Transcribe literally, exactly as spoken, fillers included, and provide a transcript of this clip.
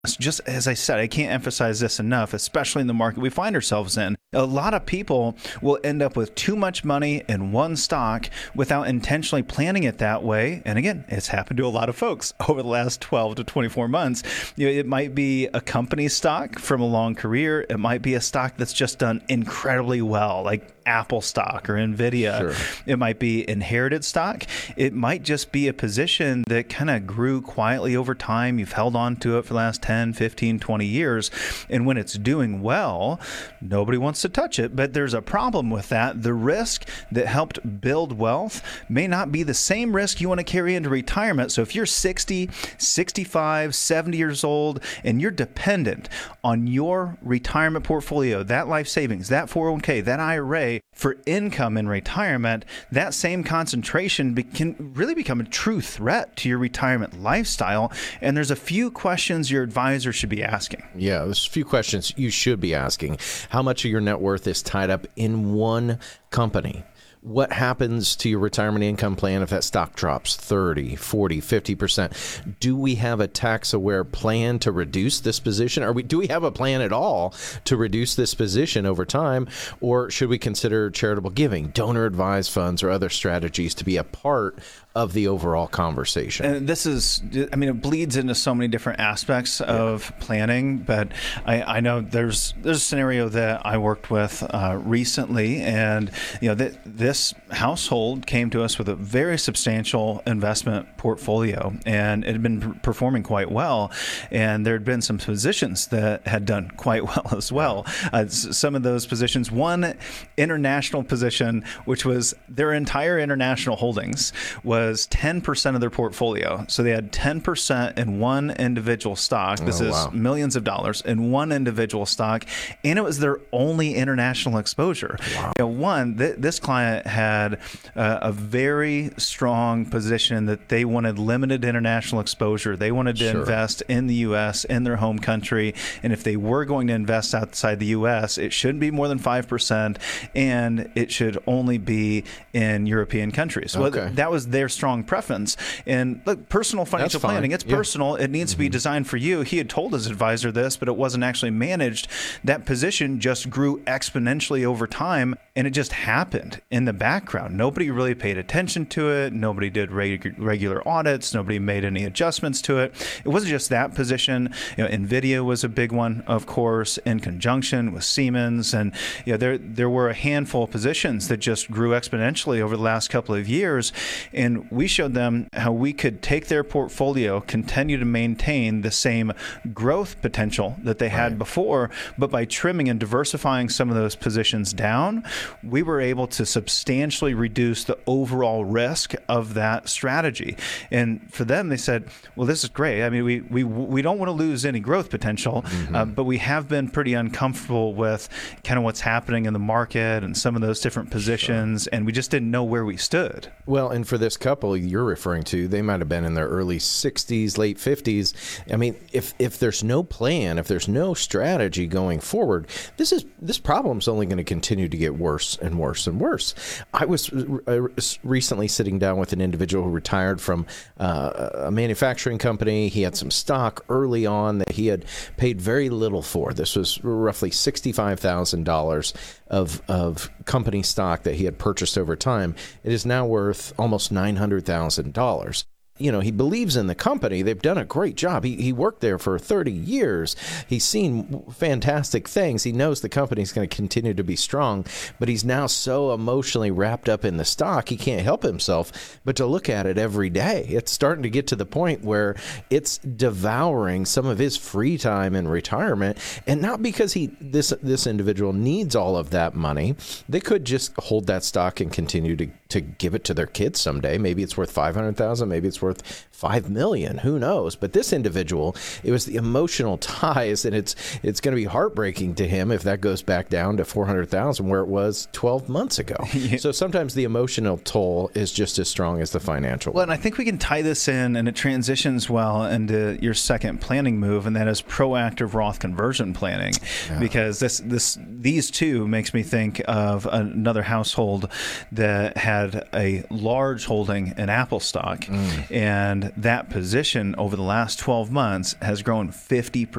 Just as I said, I can't emphasize this enough, especially in the market we find ourselves in. A lot of people will end up with too much money in one stock without intentionally planning it that way. And again, it's happened to a lot of folks over the last twelve to twenty-four months. You know, it might be a company stock from a long career. It might be a stock that's just done incredibly well, like Apple stock or NVIDIA. Sure. It might be inherited stock. It might just be a position that kind of grew quietly over time. You've held on to it for the last ten, fifteen, twenty years. And when it's doing well, nobody wants to touch it. But there's a problem with that. The risk that helped build wealth may not be the same risk you want to carry into retirement. So if you're sixty, sixty-five, seventy years old, and you're dependent on your retirement portfolio, that life savings, that four oh one k, that I R A, for income in retirement, that same concentration be- can really become a true threat to your retirement lifestyle. And there's a few questions your advisor should be asking. Yeah, there's a few questions you should be asking. How much of your net worth is tied up in one company? What happens to your retirement income plan if that stock drops thirty, forty, fifty percent? Do we have a tax-aware plan to reduce this position? Are we, do we have a plan at all to reduce this position over time? Or should we consider charitable giving, donor-advised funds, or other strategies to be a part of the overall conversation? And this is, I mean, it bleeds into so many different aspects of yeah. planning, but I, I know there's there's a scenario that I worked with uh, recently, and you know, th- this household came to us with a very substantial investment portfolio, and it had been performing quite well, and there had been some positions that had done quite well as well. Uh, some of those positions, one international position, which was their entire international holdings, was was ten percent of their portfolio. So they had ten percent in one individual stock. This oh, wow. is millions of dollars in one individual stock. And it was their only international exposure. Wow. You know, one, th- this client had uh, a very strong position that they wanted limited international exposure. They wanted to sure. invest in the U S, in their home country. And if they were going to invest outside the U S, it shouldn't be more than five percent. And it should only be in European countries. So okay. that was their strong preference. And look, personal financial planning, it's yeah. personal. It needs mm-hmm. to be designed for you. He had told his advisor this, but it wasn't actually managed. That position just grew exponentially over time, and it just happened in the background. Nobody really paid attention to it. Nobody did reg- regular audits. Nobody made any adjustments to it. It wasn't just that position. You know, NVIDIA was a big one, of course, in conjunction with Siemens. And you know, there there were a handful of positions that just grew exponentially over the last couple of years. And we showed them how we could take their portfolio, continue to maintain the same growth potential that they had right. before, but by trimming and diversifying some of those positions down, we were able to substantially reduce the overall risk of that strategy. And for them, they said, well, this is great. I mean, we we, we don't want to lose any growth potential, mm-hmm. uh, but we have been pretty uncomfortable with kind of what's happening in the market and some of those different positions, sure. and we just didn't know where we stood. Well, and for this couple you're referring to, they might have been in their early sixties, late fifties. I mean, if if there's no plan, if there's no strategy going forward, this is this problem's only going to continue to get worse and worse and worse. I was recently sitting down with an individual who retired from uh, a manufacturing company. He had some stock early on that he had paid very little for. This was roughly sixty-five thousand dollars of of company stock that he had purchased over time. It is now worth almost nine hundred thousand dollars. You know, he believes in the company. They've done a great job. He he worked there for thirty years. He's seen fantastic things. He knows the company's going to continue to be strong, but he's now so emotionally wrapped up in the stock, he can't help himself but to look at it every day. It's starting to get to the point where it's devouring some of his free time in retirement, and not because he this this individual needs all of that money. They could just hold that stock and continue to, to give it to their kids someday. Maybe it's worth five hundred thousand dollars, maybe it's worth five million dollars, who knows? But this individual, it was the emotional ties, and it's it's going to be heartbreaking to him if that goes back down to four hundred thousand dollars where it was twelve months ago. Yeah. So sometimes the emotional toll is just as strong as the financial. Well, and I think we can tie this in, and it transitions well into your second planning move, and that is proactive Roth conversion planning. Yeah. Because this this these two makes me think of another household that had had a large holding in Apple stock, mm. and that position over the last twelve months has grown fifty percent.